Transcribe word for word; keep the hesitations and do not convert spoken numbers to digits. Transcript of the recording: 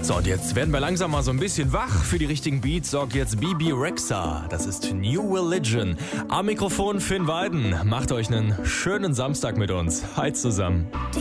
So, und jetzt werden wir langsam mal so ein bisschen wach. Für die richtigen Beats sorgt jetzt Bebe Rexha. Das ist New Religion. Am Mikrofon Finn Weiden. Macht euch einen schönen Samstag mit uns. Hi zusammen.